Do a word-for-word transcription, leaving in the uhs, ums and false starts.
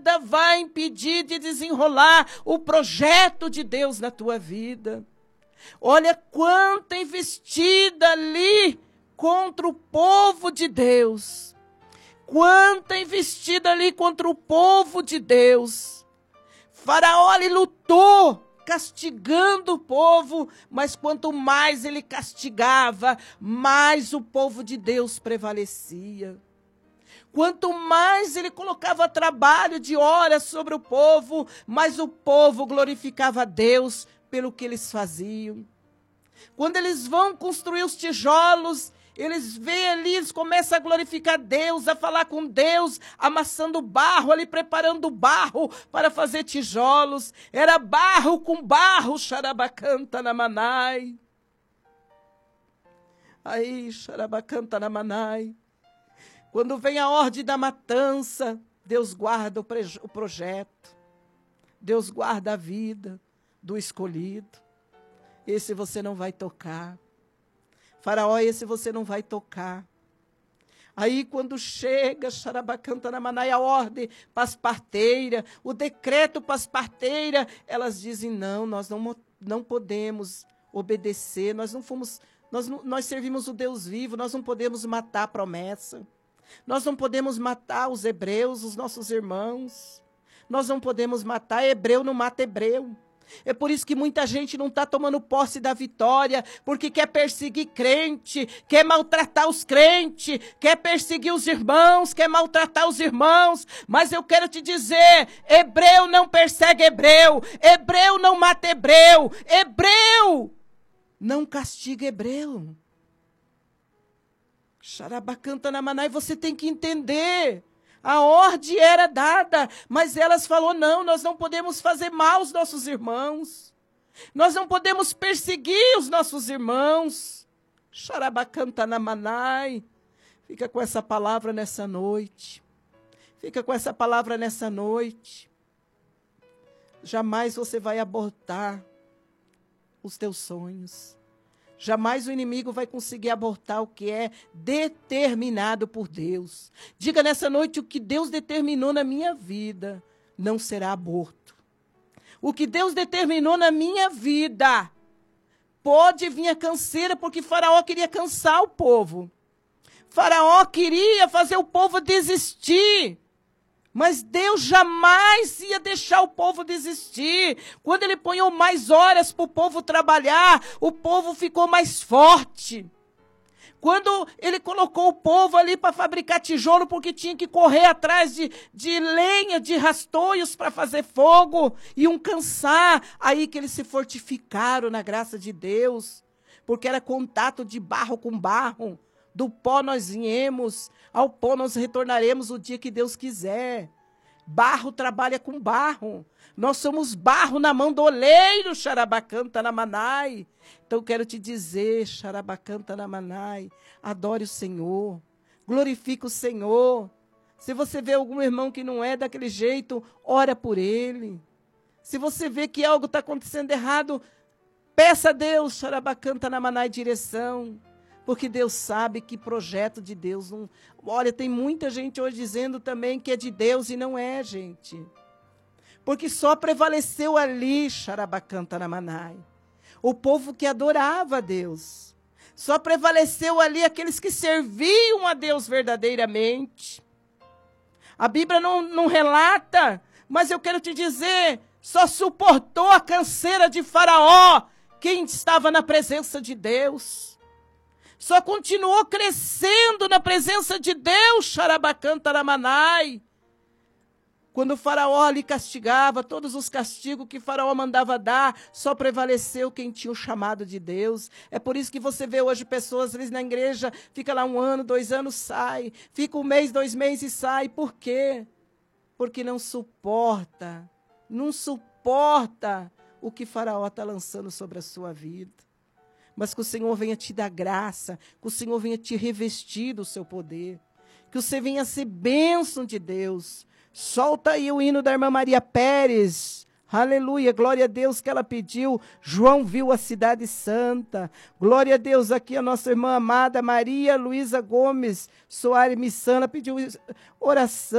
vai impedir de desenrolar o projeto de Deus na tua vida. Olha quanta investida ali contra o povo de Deus. Quanta investida ali contra o povo de Deus. Faraó, ele lutou castigando o povo, mas quanto mais ele castigava, mais o povo de Deus prevalecia. Quanto mais ele colocava trabalho de horas sobre o povo, mais o povo glorificava a Deus pelo que eles faziam. Quando eles vão construir os tijolos, eles veem ali, eles começam a glorificar Deus, a falar com Deus, amassando barro ali, preparando barro para fazer tijolos. Era barro com barro, xarabacanta na manai. Aí, xarabacanta na manai. Quando vem a ordem da matança, Deus guarda o, o projeto. Deus guarda a vida do escolhido. Esse você não vai tocar. Faraó, esse você não vai tocar. Aí quando chega, xarabacanta na manai, a ordem para as parteiras, o decreto para as parteiras, elas dizem, não, nós não, não podemos obedecer, nós não fomos, nós, nós servimos o Deus vivo, nós não podemos matar a promessa, nós não podemos matar os hebreus, os nossos irmãos, nós não podemos matar, hebreu não mata hebreu. É por isso que muita gente não está tomando posse da vitória, porque quer perseguir crente, quer maltratar os crentes, quer perseguir os irmãos, quer maltratar os irmãos. Mas eu quero te dizer, hebreu não persegue hebreu, hebreu não mata hebreu, hebreu não castiga hebreu. Xarabacanta na manai, você tem que entender. A ordem era dada, mas elas falaram, não, nós não podemos fazer mal aos nossos irmãos. Nós não podemos perseguir os nossos irmãos. Xarabacanta na manai. Fica com essa palavra nessa noite. Fica com essa palavra nessa noite. Jamais você vai abortar os teus sonhos. Jamais o inimigo vai conseguir abortar o que é determinado por Deus. Diga nessa noite, o que Deus determinou na minha vida não será aborto. O que Deus determinou na minha vida pode vir a canseira, porque Faraó queria cansar o povo. Faraó queria fazer o povo desistir. Mas Deus jamais ia deixar o povo desistir. Quando ele põe mais horas para o povo trabalhar, o povo ficou mais forte. Quando ele colocou o povo ali para fabricar tijolo, porque tinha que correr atrás de, de lenha, de rastolhos para fazer fogo, iam cansar, aí que eles se fortificaram na graça de Deus, porque era contato de barro com barro. Do pó nós viemos, ao pó nós retornaremos o dia que Deus quiser. Barro trabalha com barro. Nós somos barro na mão do oleiro, xarabacanta na manai. Então quero te dizer, xarabacanta na manai, adore o Senhor, glorifique o Senhor. Se você vê algum irmão que não é daquele jeito, ora por ele. Se você vê que algo está acontecendo errado, peça a Deus, xarabacanta na manai, direção. Porque Deus sabe que projeto de Deus não... Olha, tem muita gente hoje dizendo também que é de Deus e não é, gente. Porque só prevaleceu ali, xarabacanta na manai, o povo que adorava a Deus. Só prevaleceu ali aqueles que serviam a Deus verdadeiramente. A Bíblia não, não relata, mas eu quero te dizer, só suportou a canseira de Faraó quem estava na presença de Deus. Só continuou crescendo na presença de Deus, xarabacanta na manai. Quando o Faraó lhe castigava, todos os castigos que o Faraó mandava dar, só prevaleceu quem tinha o chamado de Deus. É por isso que você vê hoje pessoas, eles na igreja, fica lá um ano, dois anos, sai. Fica um mês, dois meses e sai. Por quê? Porque não suporta, não suporta o que Faraó está lançando sobre a sua vida. Mas que o Senhor venha te dar graça, que o Senhor venha te revestir do seu poder, que você venha ser bênção de Deus. Solta aí o hino da irmã Maria Pérez. Aleluia, glória a Deus que ela pediu. João viu a cidade santa. Glória a Deus, aqui a nossa irmã amada Maria Luísa Gomes Soares Missana pediu oração.